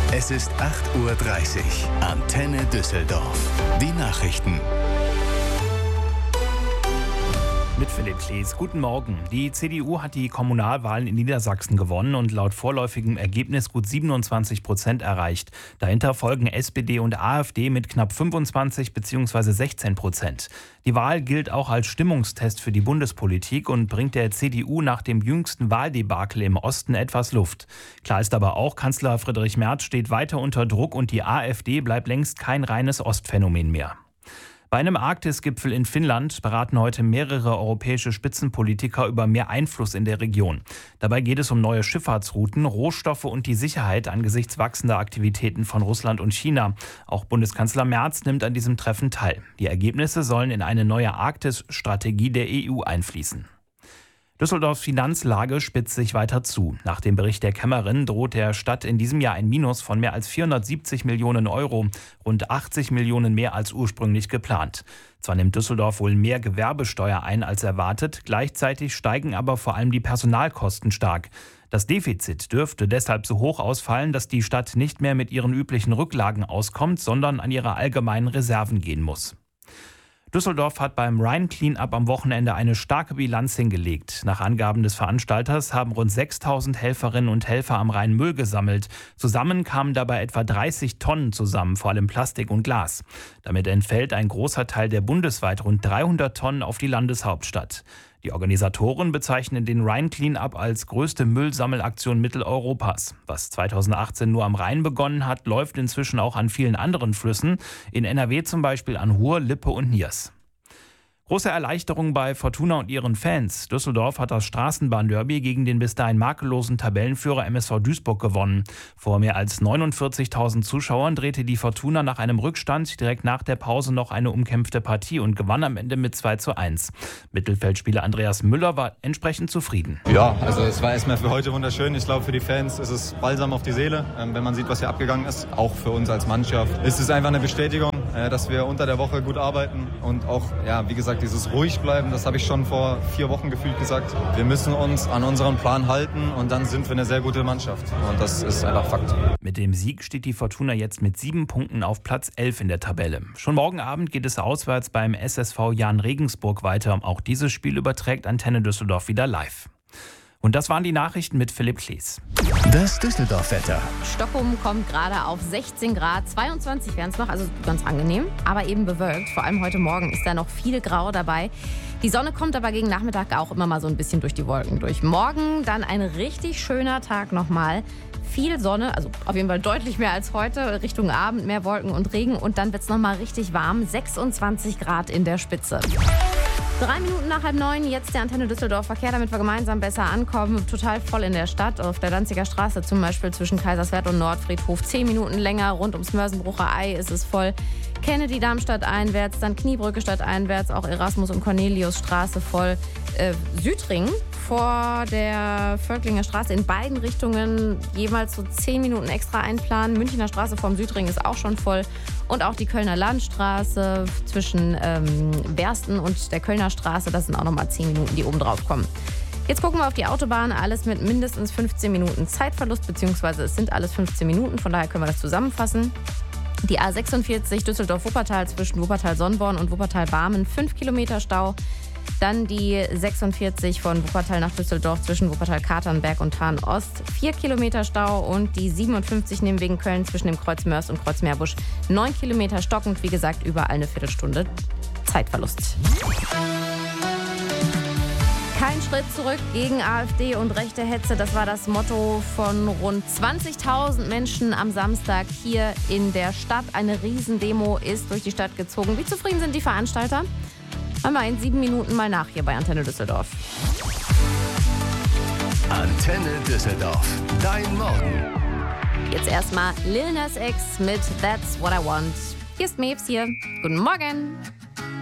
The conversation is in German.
Es ist 8:30 Uhr. Antenne Düsseldorf. Die Nachrichten. Mit Philipp Klees. Guten Morgen. Die CDU hat die Kommunalwahlen in Niedersachsen gewonnen und laut vorläufigem Ergebnis gut 27% erreicht. Dahinter folgen SPD und AfD mit knapp 25 bzw. 16%. Die Wahl gilt auch als Stimmungstest für die Bundespolitik und bringt der CDU nach dem jüngsten Wahldebakel im Osten etwas Luft. Klar ist aber auch, Kanzler Friedrich Merz steht weiter unter Druck und die AfD bleibt längst kein reines Ostphänomen mehr. Bei einem Arktis-Gipfel in Finnland beraten heute mehrere europäische Spitzenpolitiker über mehr Einfluss in der Region. Dabei geht es um neue Schifffahrtsrouten, Rohstoffe und die Sicherheit angesichts wachsender Aktivitäten von Russland und China. Auch Bundeskanzler Merz nimmt an diesem Treffen teil. Die Ergebnisse sollen in eine neue Arktis-Strategie der EU einfließen. Düsseldorfs Finanzlage spitzt sich weiter zu. Nach dem Bericht der Kämmerin droht der Stadt in diesem Jahr ein Minus von mehr als 470 Millionen Euro, rund 80 Millionen mehr als ursprünglich geplant. Zwar nimmt Düsseldorf wohl mehr Gewerbesteuer ein als erwartet, gleichzeitig steigen aber vor allem die Personalkosten stark. Das Defizit dürfte deshalb so hoch ausfallen, dass die Stadt nicht mehr mit ihren üblichen Rücklagen auskommt, sondern an ihre allgemeinen Reserven gehen muss. Düsseldorf hat beim Rhein-Clean-Up am Wochenende eine starke Bilanz hingelegt. Nach Angaben des Veranstalters haben rund 6.000 Helferinnen und Helfer am Rhein Müll gesammelt. Zusammen kamen dabei etwa 30 Tonnen zusammen, vor allem Plastik und Glas. Damit entfällt ein großer Teil der bundesweit rund 300 Tonnen auf die Landeshauptstadt. Die Organisatoren bezeichnen den Rhein-Clean-Up als größte Müllsammelaktion Mitteleuropas. Was 2018 nur am Rhein begonnen hat, läuft inzwischen auch an vielen anderen Flüssen. In NRW zum Beispiel an Ruhr, Lippe und Niers. Große Erleichterung bei Fortuna und ihren Fans. Düsseldorf hat das Straßenbahnderby gegen den bis dahin makellosen Tabellenführer MSV Duisburg gewonnen. Vor mehr als 49.000 Zuschauern drehte die Fortuna nach einem Rückstand direkt nach der Pause noch eine umkämpfte Partie und gewann am Ende mit 2:1. Mittelfeldspieler Andreas Müller war entsprechend zufrieden. Ja, also es war erstmal für heute wunderschön. Ich glaube, für die Fans ist es balsam auf die Seele, wenn man sieht, was hier abgegangen ist. Auch für uns als Mannschaft ist es einfach eine Bestätigung, dass wir unter der Woche gut arbeiten und auch, ja, wie gesagt, dieses ruhig bleiben, das habe ich schon vor 4 Wochen gefühlt gesagt. Wir müssen uns an unseren Plan halten und dann sind wir eine sehr gute Mannschaft. Und das ist einfach Fakt. Mit dem Sieg steht die Fortuna jetzt mit 7 Punkten auf Platz 11 in der Tabelle. Schon morgen Abend geht es auswärts beim SSV Jahn Regensburg weiter. Auch dieses Spiel überträgt Antenne Düsseldorf wieder live. Und das waren die Nachrichten mit Philipp Klees. Das Düsseldorf-Wetter. Stockholm kommt gerade auf 16 Grad, 22 wären es noch, also ganz angenehm, aber eben bewölkt. Vor allem heute Morgen ist da noch viel Grau dabei. Die Sonne kommt aber gegen Nachmittag auch immer mal so ein bisschen durch die Wolken durch. Morgen dann ein richtig schöner Tag nochmal. Viel Sonne, also auf jeden Fall deutlich mehr als heute. Richtung Abend mehr Wolken und Regen und dann wird es nochmal richtig warm. 26 Grad in der Spitze. 3 Minuten nach 8:30, jetzt der Antenne Düsseldorf Verkehr, damit wir gemeinsam besser ankommen. Total voll in der Stadt, auf der Danziger Straße zum Beispiel zwischen Kaiserswerth und Nordfriedhof. 10 Minuten länger, rund ums Mörsenbrucher Ei ist es voll. Kennedy Darmstadt einwärts, dann Kniebrücke stadteinwärts, auch Erasmus und Corneliusstraße voll. Südring vor der Völklinger Straße in beiden Richtungen jeweils so 10 Minuten extra einplanen. Münchner Straße vom Südring ist auch schon voll. Und auch die Kölner Landstraße zwischen Bersten und der Kölner Straße, das sind auch nochmal 10 Minuten, die oben drauf kommen. Jetzt gucken wir auf die Autobahn, alles mit mindestens 15 Minuten Zeitverlust, beziehungsweise es sind alles 15 Minuten, von daher können wir das zusammenfassen. Die A46 Düsseldorf-Wuppertal zwischen Wuppertal-Sonnborn und Wuppertal-Barmen, 5 Kilometer Stau. Dann die 46 von Wuppertal nach Düsseldorf zwischen Wuppertal-Katernberg und Hahn-Ost, 4 Kilometer Stau. Und die 57 Nehmwegen Köln zwischen dem Kreuz Mörs und Kreuz Meerbusch, 9 Kilometer stockend. Wie gesagt, überall eine Viertelstunde Zeitverlust. Kein Schritt zurück gegen AfD und rechte Hetze. Das war das Motto von rund 20.000 Menschen am Samstag hier in der Stadt. Eine Riesendemo ist durch die Stadt gezogen. Wie zufrieden sind die Veranstalter? Hören wir in 7 Minuten mal nach hier bei Antenne Düsseldorf. Antenne Düsseldorf. Dein Morgen. Jetzt erstmal Lil Nas X mit That's What I Want. Hier ist Maves hier. Guten Morgen.